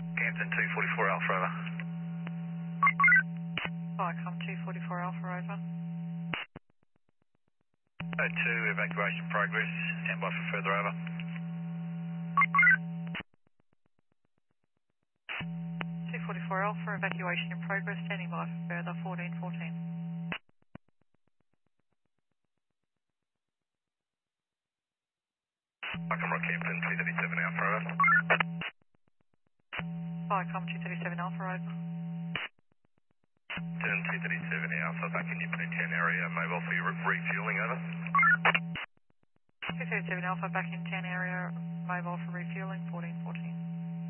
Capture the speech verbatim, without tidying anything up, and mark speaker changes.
Speaker 1: Campton two forty-four Alpha, over.
Speaker 2: Vicom two forty-four Alpha, over.
Speaker 1: O two, evacuation progress. Stand by for further, over.
Speaker 2: two forty-four Alpha, evacuation in progress, standing by for further, fourteen fourteen.
Speaker 1: Vicom Rock Campton two thirty-seven Alpha, over.
Speaker 2: Vicom two thirty-seven Alpha, over.
Speaker 1: Turn two thirty-seven Alpha, back in your ten area, mobile for your re- refueling, over.
Speaker 2: two thirty-seven Alpha, back in ten area, mobile for refueling, fourteen fourteen.